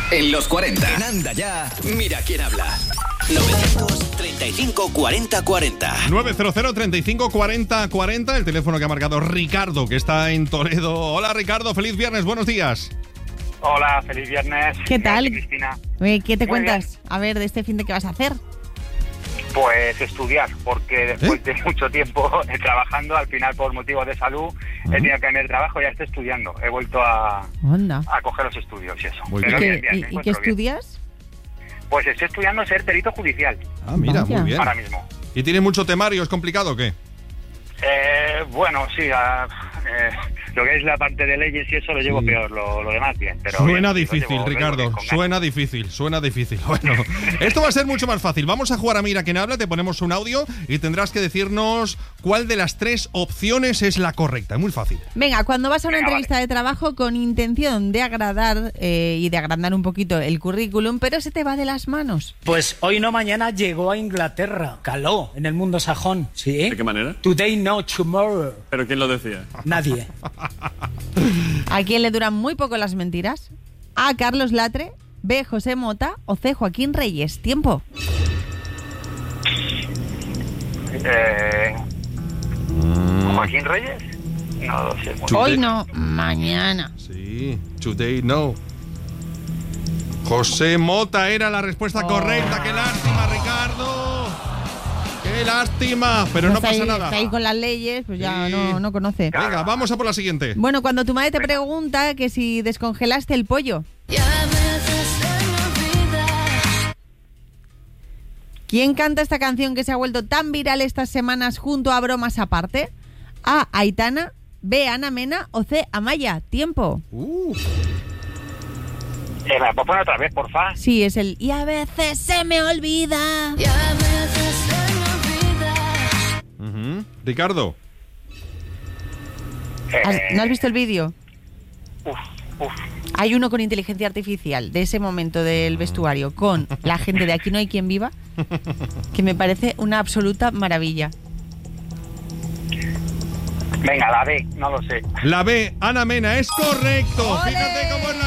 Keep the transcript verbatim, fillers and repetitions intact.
En los cuarenta. En Anda Ya, mira quién habla. novecientos treinta y cinco cuarenta cuarenta. nueve cero cero, treinta y cinco, cuarenta, cuarenta. El teléfono que ha marcado Ricardo, que está en Toledo. Hola, Ricardo. Feliz viernes. Buenos días. Hola, feliz viernes. ¿Qué tal? Soy Cristina. Oye, ¿qué te Muy cuentas? bien. A ver, de este fin de qué vas a hacer. Pues estudiar, porque después ¿Eh? de mucho tiempo trabajando, al final por motivos de salud, Uh-huh. he tenido que cambiar de trabajo y ya estoy estudiando. He vuelto a, Onda. a coger los estudios y eso. Muy ¿Y Pero bien. bien, qué, bien, y- me y qué encuentro bien. estudias? Pues estoy estudiando ser perito judicial, Ah, mira, Vaya. muy bien. ahora mismo. ¿Y tiene mucho temario? ¿Es complicado o qué? Eh, bueno, sí, ah, eh, lo que es la parte de leyes y eso lo llevo Sí. peor, lo, lo demás bien. Pero Suena bien, sí, lo difícil, llevo- lo llevo Ricardo. bien, con ganas. Suena difícil, suena difícil. Bueno, esto va a ser mucho más fácil. Vamos a jugar a Mira quién habla. Te ponemos un audio y tendrás que decirnos cuál de las tres opciones es la correcta. Es muy fácil. Venga, cuando vas a una Venga, entrevista vale. de trabajo con intención de agradar eh, y de agrandar un poquito el currículum, pero se te va de las manos. Pues hoy no mañana llegó a Inglaterra. Caló en el mundo sajón. ¿Sí? ¿De qué manera? Today no tomorrow. ¿Pero quién lo decía? Nadie. ¿A quién le duran muy poco las mentiras? A. Carlos Latre, B. José Mota o C. Joaquín Reyes. Tiempo. Eh, ¿Joaquín Reyes? No lo sé. muy- Hoy no, mañana. Sí, today no. José Mota era la respuesta Oh. correcta. ¡Qué lástima, Ricardo! ¡Qué lástima! Pero no Está pasa ahí, nada. está ahí con las leyes, pues ya Sí. no, no conoce. Venga, vamos a por la siguiente. Bueno, cuando tu madre te pregunta que si descongelaste el pollo. ¿Quién canta esta canción que se ha vuelto tan viral estas semanas junto a Bromas Aparte? A. Aitana, B. Ana Mena o C. Amaya. Tiempo. Uh, Eh, ¿me la puedo poner otra vez, porfa? Sí, es el y a veces se me olvida. ujú. Ricardo. ¿Has- Eh, ¿No has visto el vídeo? Uf, uf. Hay uno con inteligencia artificial de ese momento del vestuario con la gente de Aquí no hay quien viva, que me parece una absoluta maravilla. Venga, la B, no lo sé. La B, Ana Mena, es correcto. ¡Ole! Fíjate cómo es la